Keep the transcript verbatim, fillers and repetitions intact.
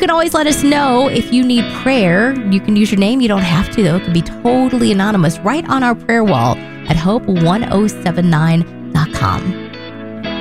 can always let us know if you need prayer. You can use your name. You don't have to, though. It can be totally anonymous right on our prayer wall at hope ten seventy-nine dot com.